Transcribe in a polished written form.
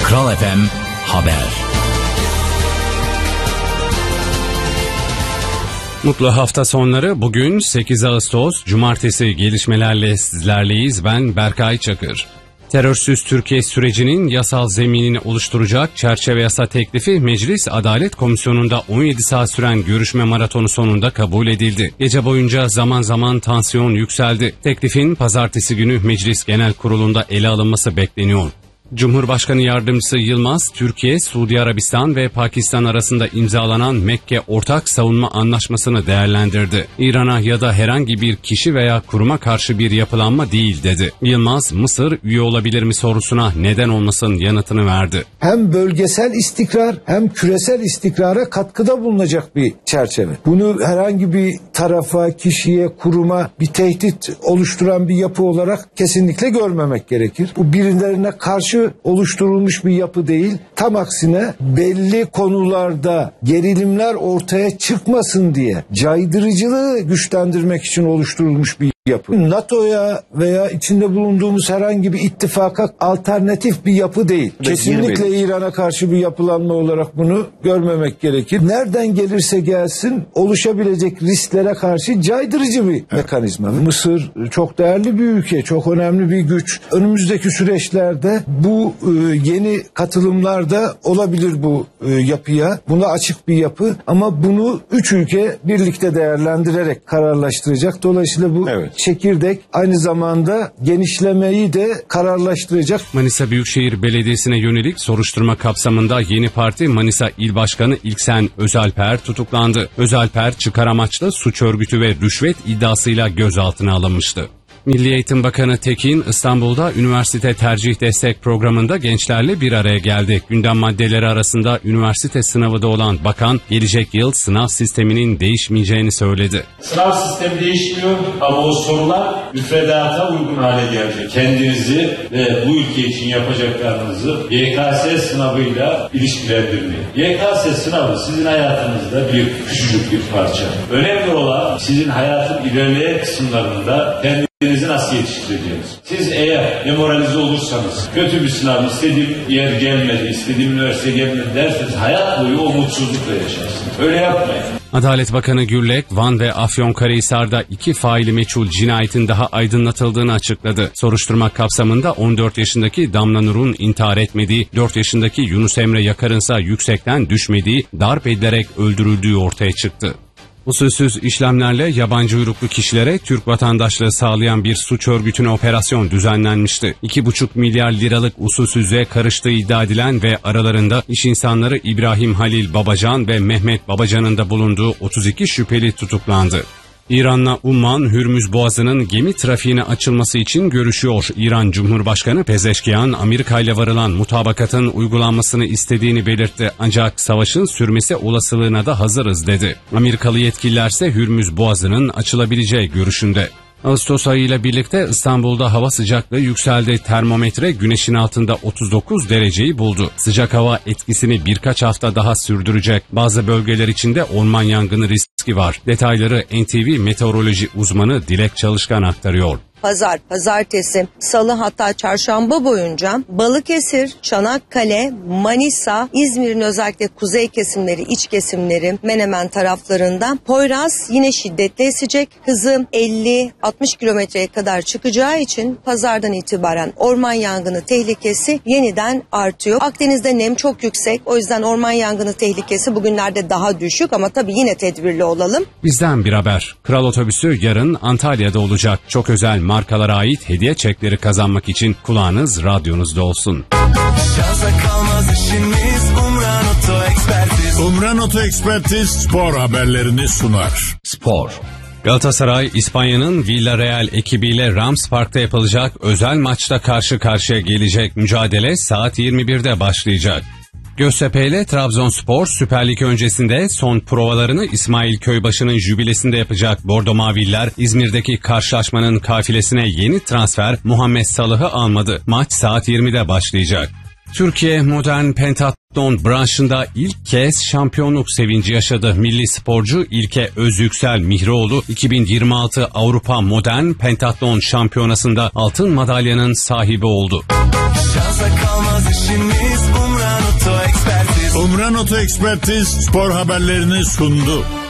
Kral FM Haber. Mutlu hafta sonları. Bugün 8 Ağustos Cumartesi, gelişmelerle sizlerleyiz. Ben Berkay Çakır. Terörsüz Türkiye sürecinin yasal zeminini oluşturacak çerçeve yasa teklifi Meclis Adalet Komisyonu'nda 17 saat süren görüşme maratonu sonunda kabul edildi. Gece boyunca zaman zaman tansiyon yükseldi. Teklifin pazartesi günü Meclis Genel Kurulu'nda ele alınması bekleniyor. Cumhurbaşkanı Yardımcısı Yılmaz, Türkiye, Suudi Arabistan ve Pakistan arasında imzalanan Mekke Ortak Savunma Anlaşması'nı değerlendirdi. İran'a ya da herhangi bir kişi veya kuruma karşı bir yapılanma değil dedi. Yılmaz, Mısır üye olabilir mi sorusuna neden olmasın yanıtını verdi. Hem bölgesel istikrar hem küresel istikrara katkıda bulunacak bir çerçeve. Bunu herhangi bir tarafa, kişiye, kuruma bir tehdit oluşturan bir yapı olarak kesinlikle görmemek gerekir. Bu birilerine karşı oluşturulmuş bir yapı değil. Tam aksine belli konularda gerilimler ortaya çıkmasın diye caydırıcılığı güçlendirmek için oluşturulmuş bir yapı. NATO'ya veya içinde bulunduğumuz herhangi bir ittifaka alternatif bir yapı değil. Kesinlikle İran'a karşı bir yapılanma olarak bunu görmemek gerekir. Nereden gelirse gelsin oluşabilecek risklere karşı caydırıcı bir mekanizma. Mısır çok değerli bir ülke, çok önemli bir güç. Önümüzdeki süreçlerde bu yeni katılımlar da olabilir bu yapıya. Buna açık bir yapı ama bunu 3 ülke birlikte değerlendirerek kararlaştıracak. Dolayısıyla bu çekirdek aynı zamanda genişlemeyi de kararlaştıracak. Manisa Büyükşehir Belediyesi'ne yönelik soruşturma kapsamında yeni parti Manisa İl Başkanı İlksen Özalper tutuklandı. Özalper çıkar amaçlı suç örgütü ve rüşvet iddiasıyla gözaltına alınmıştı. Milli Eğitim Bakanı Tekin, İstanbul'da üniversite tercih destek programında gençlerle bir araya geldi. Gündem maddeleri arasında üniversite sınavı da olan bakan, gelecek yıl sınav sisteminin değişmeyeceğini söyledi. Sınav sistemi değişmiyor ama o sorular müfredata uygun hale gelecek. Kendinizi ve bu ülke için yapacaklarınızı YKS sınavıyla ilişkilendirmeyin. YKS sınavı sizin hayatınızda bir küçücük bir parça. Önemli olan sizin hayatın ilerleyen kısımlarında kendinizi nasıl yetiştireceğiniz. Siz eğer demoralize olursanız, kötü bir sınav, istediğim yer gelmedi, istediğim üniversite gelmedi derseniz hayat boyu o mutsuzlukla yaşarsınız. Öyle yapmayın. Adalet Bakanı Gürlek, Van ve Afyonkarahisar'da 2 faili meçhul cinayetin daha aydınlatıldığını açıkladı. Soruşturma kapsamında 14 yaşındaki Damla Nur'un intihar etmediği, 4 yaşındaki Yunus Emre Yakar'ınsa yüksekten düşmediği, darp edilerek öldürüldüğü ortaya çıktı. Usulsüz işlemlerle yabancı uyruklu kişilere Türk vatandaşlığı sağlayan bir suç örgütüne operasyon düzenlenmişti. 2,5 milyar liralık usulsüzlüğe karıştığı iddia edilen ve aralarında iş insanları İbrahim Halil Babacan ve Mehmet Babacan'ın da bulunduğu 32 şüpheli tutuklandı. İran'la Umman, Hürmüz Boğazı'nın gemi trafiğine açılması için görüşüyor. İran Cumhurbaşkanı Pezeşkiyan, Amerika ile varılan mutabakatın uygulanmasını istediğini belirtti. Ancak savaşın sürmesi olasılığına da hazırız dedi. Amerikalı yetkililerse Hürmüz Boğazı'nın açılabileceği görüşünde. Ağustos ayıyla birlikte İstanbul'da hava sıcaklığı yükseldi. Termometre güneşin altında 39 dereceyi buldu. Sıcak hava etkisini birkaç hafta daha sürdürecek. Bazı bölgeler içinde orman yangını riski var. Detayları NTV meteoroloji uzmanı Dilek Çalışkan aktarıyor. Pazar, pazartesi, salı hatta çarşamba boyunca Balıkesir, Çanakkale, Manisa, İzmir'in özellikle kuzey kesimleri, iç kesimleri, Menemen taraflarında Poyraz yine şiddetli esecek. Hızı 50-60 kilometreye kadar çıkacağı için pazardan itibaren orman yangını tehlikesi yeniden artıyor. Akdeniz'de nem çok yüksek, o yüzden orman yangını tehlikesi bugünlerde daha düşük ama tabii yine tedbirli olalım. Bizden bir haber. Kral Otobüsü yarın Antalya'da olacak. Çok özel markalara ait hediye çekleri kazanmak için kulağınız radyonuzda olsun. Umran Oto Ekspertiz spor haberlerini sunar. Spor. Galatasaray, İspanya'nın Villarreal ekibiyle Rams Park'ta yapılacak özel maçta karşı karşıya gelecek. Mücadele saat 21'de başlayacak. Göztepe ile Trabzonspor Süper Lig öncesinde son provalarını İsmail Köybaşı'nın jübilesinde yapacak. Bordo Maviller İzmir'deki karşılaşmanın kafilesine yeni transfer Muhammed Salah'ı almadı. Maç saat 20'de başlayacak. Türkiye modern pentatlon branşında ilk kez şampiyonluk sevinci yaşadı. Milli sporcu İlke Özyüksel Mihroğlu 2026 Avrupa Modern Pentatlon Şampiyonası'nda altın madalyanın sahibi oldu. işimiz Umran Oto Ekspertiz. Umran Oto Ekspertiz spor haberlerini sundu.